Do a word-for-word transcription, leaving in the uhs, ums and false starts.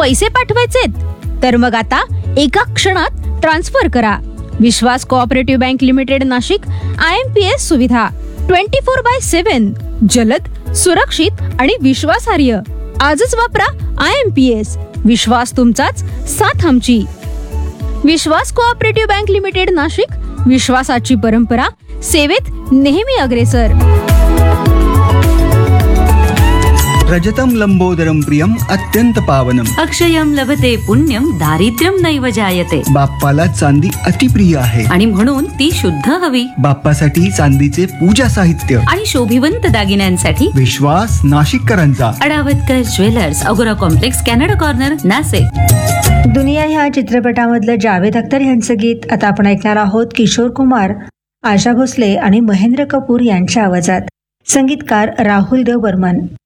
पैसे पाठवायचेत तर मग आता एका क्षणात ट्रान्सफर करा. विश्वास cooperative bank limited Nashik. I am P S सुविधा ट्वेंटी फोर बाय सेव्हन. जलद, सुरक्षित आणि विश्वासार्ह. आजच वापरा आय एम पी एस. विश्वास तुमचाच, साथ आमची. विश्वास कोऑपरेटिव्ह बँक लिमिटेड नाशिक. विश्वासाची परंपरा, सेवेत नेहमी अग्रेसर. रजतं लंबोदरं प्रियम अत्यंत पावनम. अक्षयम लभते पुण्यम दारिद्र्यम नैव जायते. बाप्पाला चांदी अतिप्रिय आहे आणि म्हणून ती शुद्ध हवी. बाप्पासाठी चांदीचे पूजा साहित्य आणि शोभिवंत दागिन्यांसाठी विश्वास नाशिककरांचा. अडावतकर ज्वेलर्स, अगोरा कॉम्प्लेक्स, कॅनडा कॉर्नर, नाशिक. दुनिया ह्या चित्रपटामधलं जावेद अख्तर यांचं गीत आता आपण ऐकणार आहोत. किशोर कुमार, आशा भोसले आणि महेंद्र कपूर यांच्या आवाजात. संगीतकार राहुल देव बर्मन.